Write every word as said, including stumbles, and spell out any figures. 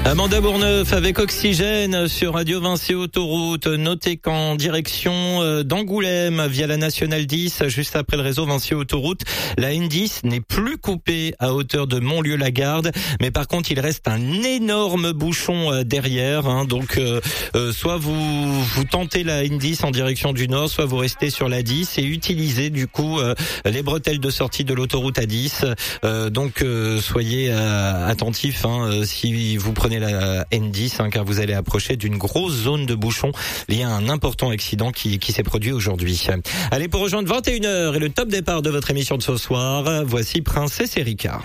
Amanda Bourneuf avec Oxygène sur Radio Vinci Autoroute. Notez qu'en direction d'Angoulême via la Nationale dix, juste après le réseau Vinci Autoroute, la N dix n'est plus coupée à hauteur de Montlieu-la-Garde, mais par contre il reste un énorme bouchon derrière. Hein, donc euh, euh, soit vous vous tentez la N dix en direction du nord, soit vous restez sur la dix et utilisez du coup euh, les bretelles de sortie de l'autoroute A dix. Euh, donc euh, soyez euh, attentifs hein, si vous prenez la N dix, hein, car vous allez approcher d'une grosse zone de bouchons liée à un important accident qui, qui s'est produit aujourd'hui. Allez, pour rejoindre vingt et une heures et le top départ de votre émission de ce soir, voici Princesse Erika.